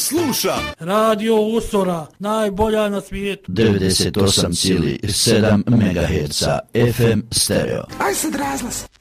sluša Radio Usora, najbolja na svijetu. 98,7 MHz FM stereo. Aj sad razglas.